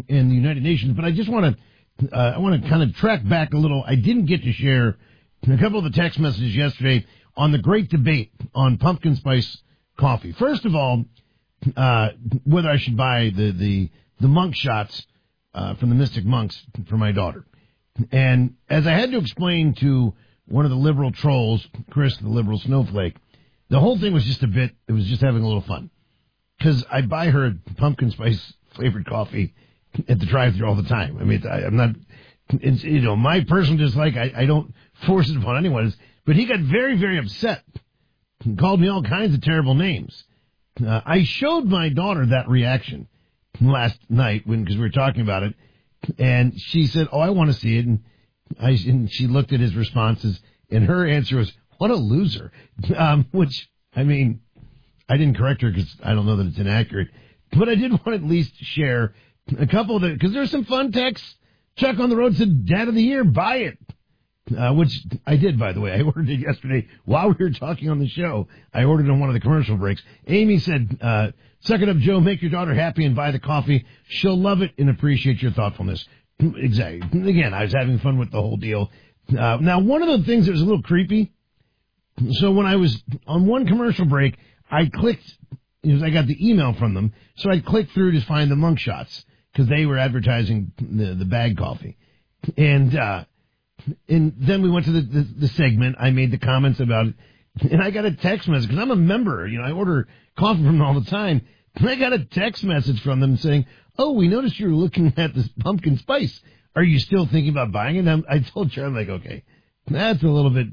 in the United Nations, but I just want to I want to kind of track back a little. I didn't get to share a couple of the text messages yesterday on the great debate on pumpkin spice coffee. First of all, whether I should buy the monk shots from the Mystic Monks for my daughter. And as I had to explain to one of the liberal trolls, Chris, the liberal snowflake, the whole thing was just it was just having a little fun. Because I buy her pumpkin spice flavored coffee at the drive-thru all the time. I mean, I'm not, it's, my personal dislike, I don't force it upon anyone. But he got very, very upset and called me all kinds of terrible names. I showed my daughter that reaction last night because we were talking about it, and she said, "Oh, I want to see it." And she looked at his responses, and her answer was, "What a loser," which, I mean, I didn't correct her because I don't know that it's inaccurate, but I did want to at least share a couple of because there's some fun texts. Chuck on the road said, "Dad of the year, buy it." Which I did, by the way. I ordered it yesterday while we were talking on the show. I ordered it on one of the commercial breaks. Amy said, "Suck it up, Joe. Make your daughter happy and buy the coffee. She'll love it and appreciate your thoughtfulness." Exactly. Again, I was having fun with the whole deal. Now, one of the things that was a little creepy, so when I was on one commercial break, I clicked, because I got the email from them, so I clicked through to find the monk shots, because they were advertising the bag coffee. And then we went to the segment. I made the comments about it, and I got a text message, because I'm a member. I order coffee from them all the time. And I got a text message from them saying, "Oh, we noticed you were looking at this pumpkin spice. Are you still thinking about buying it?" And I told you, I'm like, okay, that's a little bit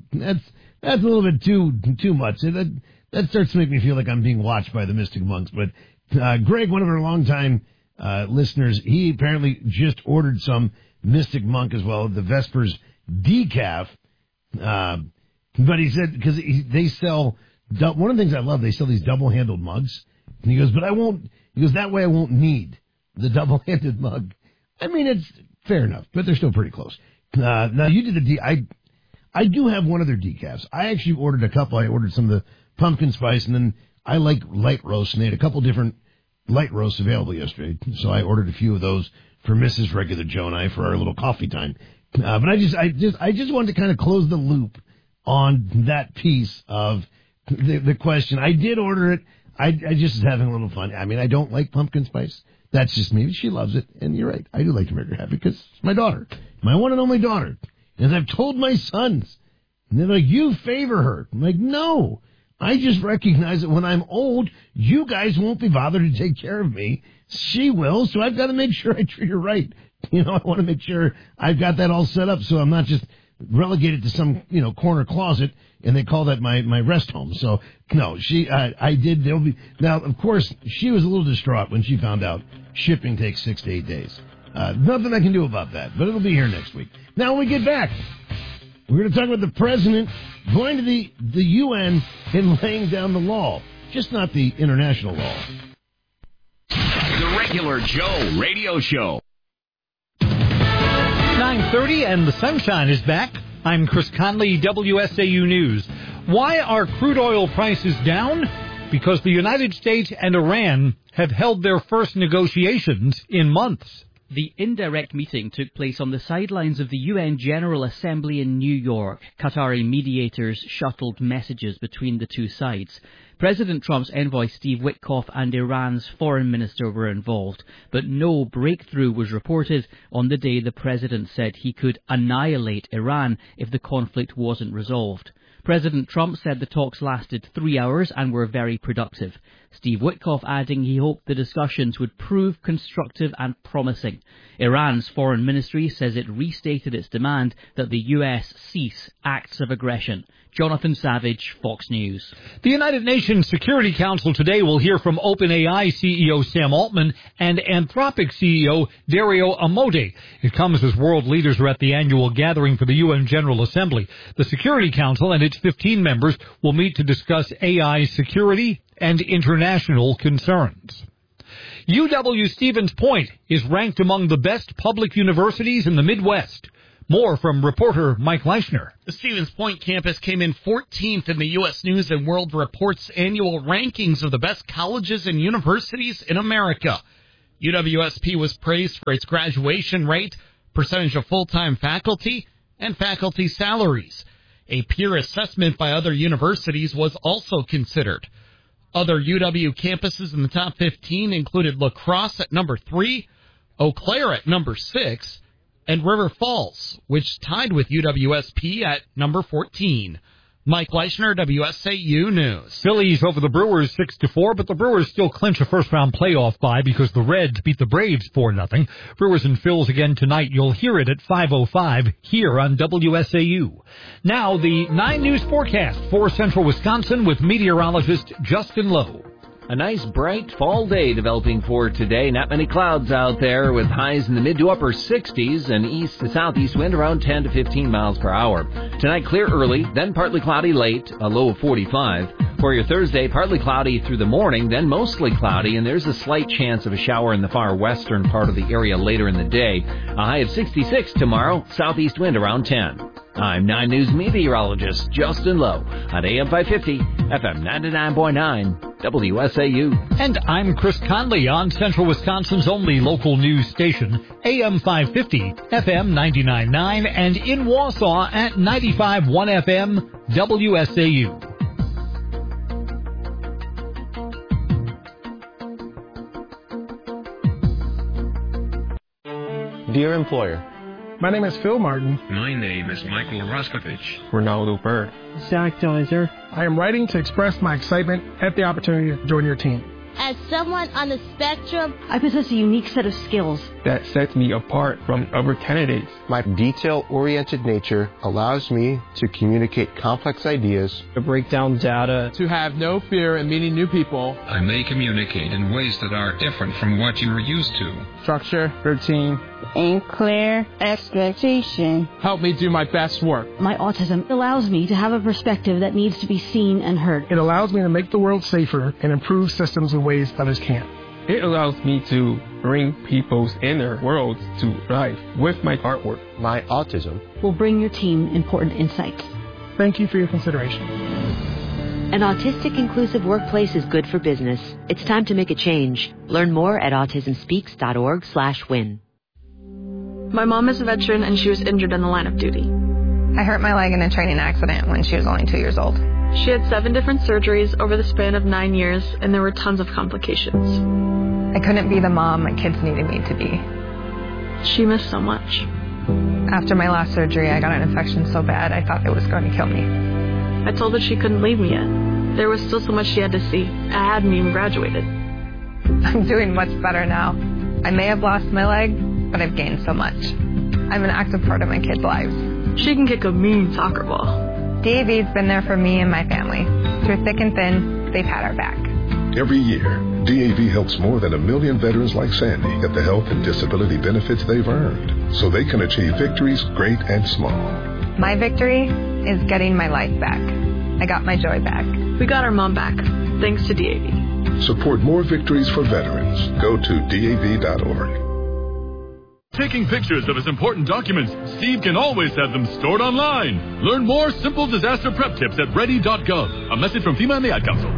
too much. That starts to make me feel like I'm being watched by the Mystic Monks. But Greg, one of our longtime listeners, he apparently just ordered some Mystic Monk as well, the Vespers decaf. But he said, because they sell, one of the things I love, they sell these double-handled mugs. And he goes, but I won't, that way I won't need the double-handed mug. I mean, it's fair enough, but they're still pretty close. Now, you did I do have one of their decafs. I actually ordered a couple. I ordered some of the pumpkin spice, and then I like light roast, and they had a couple different light roasts available yesterday. So I ordered a few of those for Mrs. Regular Joe and I for our little coffee time. But I just wanted to kind of close the loop on that piece of the question. I did order it. I just was having a little fun. I mean, I don't like pumpkin spice. That's just me. She loves it. And you're right. I do like to make her happy because it's my daughter, my one and only daughter. As I've told my sons, and they're like, "You favor her." I'm like, "No, I just recognize that when I'm old, you guys won't be bothered to take care of me. She will. So I've got to make sure I treat her right. I want to make sure I've got that all set up so I'm not just relegated to some, corner closet, and they call that my rest home." So, no, I did. Now, of course, she was a little distraught when she found out shipping takes 6 to 8 days. Nothing I can do about that, but it'll be here next week. Now, when we get back, we're going to talk about the president going to the UN and laying down the law, just not the international law. The Regular Joe Radio Show. 9:30 and the sunshine is back. I'm Chris Conley, WSAU News. Why are crude oil prices down? Because the United States and Iran have held their first negotiations in months. The indirect meeting took place on the sidelines of the UN General Assembly in New York. Qatari mediators shuttled messages between the two sides. President Trump's envoy Steve Witkoff and Iran's foreign minister were involved, but no breakthrough was reported on the day the president said he could annihilate Iran if the conflict wasn't resolved. President Trump said the talks lasted 3 hours and were very productive. Steve Witkoff adding he hoped the discussions would prove constructive and promising. Iran's foreign ministry says it restated its demand that the U.S. cease acts of aggression. Jonathan Savage, Fox News. The United Nations Security Council today will hear from OpenAI CEO Sam Altman and Anthropic CEO Dario Amodei. It comes as world leaders are at the annual gathering for the UN General Assembly. The Security Council and its 15 members will meet to discuss AI security and international concerns. UW-Stevens Point is ranked among the best public universities in the Midwest. More from reporter Mike Leishner. The Stevens Point campus came in 14th in the U.S. News & World Report's annual rankings of the best colleges and universities in America. UWSP was praised for its graduation rate, percentage of full-time faculty, and faculty salaries. A peer assessment by other universities was also considered. Other UW campuses in the top 15 included La Crosse at number 3, Eau Claire at number 6, and River Falls, which tied with UWSP at number 14. Mike Leischner, WSAU News. Phillies over the Brewers 6-4, but the Brewers still clinch a first-round playoff bye because the Reds beat the Braves 4-0. Brewers and Phils again tonight. You'll hear it at 5:05 here on WSAU. Now, the 9 News forecast for Central Wisconsin with meteorologist Justin Lowe. A nice, bright fall day developing for today. Not many clouds out there with highs in the mid to upper 60s and east to southeast wind around 10 to 15 miles per hour. Tonight, clear early, then partly cloudy late, a low of 45. For your Thursday, partly cloudy through the morning, then mostly cloudy, and there's a slight chance of a shower in the far western part of the area later in the day. A high of 66 tomorrow, southeast wind around 10. I'm 9 News meteorologist Justin Lowe on AM 550, FM 99.9, WSAU. And I'm Chris Conley on Central Wisconsin's only local news station, AM 550, FM 99.9, and in Wausau at 95.1 FM, WSAU. Dear employer, my name is Phil Martin. My name is Michael Roskovich. Ronaldo Bird. Zach Deiser. I am writing to express my excitement at the opportunity to join your team. As someone on the spectrum, I possess a unique set of skills that sets me apart from other candidates. My detail-oriented nature allows me to communicate complex ideas, to break down data, to have no fear in meeting new people. I may communicate in ways that are different from what you are used to. Structure, routine, and clear expectation help me do my best work. My autism allows me to have a perspective that needs to be seen and heard. It allows me to make the world safer and improve systems in ways others can't. It allows me to bring people's inner worlds to life with my artwork. My autism will bring your team important insights. Thank you for your consideration. An autistic inclusive workplace is good for business. It's time to make a change. Learn more at autismspeaks.org/win. My mom is a veteran and she was injured in the line of duty. I hurt my leg in a training accident when she was only 2 years old. She had 7 different surgeries over the span of 9 years, and there were tons of complications. I couldn't be the mom my kids needed me to be. She missed so much. After my last surgery, I got an infection so bad I thought it was going to kill me. I told her she couldn't leave me yet. There was still so much she had to see. I hadn't even graduated. I'm doing much better now. I may have lost my leg, but I've gained so much. I'm an active part of my kids' lives. She can kick a mean soccer ball. DAV's been there for me and my family. Through thick and thin, they've had our back. Every year, DAV helps more than 1 million veterans like Sandy get the health and disability benefits they've earned, so they can achieve victories great and small. My victory is getting my life back. I got my joy back. We got our mom back, thanks to DAV. Support more victories for veterans. Go to DAV.org. Taking pictures of his important documents, Steve can always have them stored online. Learn more simple disaster prep tips at ready.gov. A message from FEMA and the Ad Council.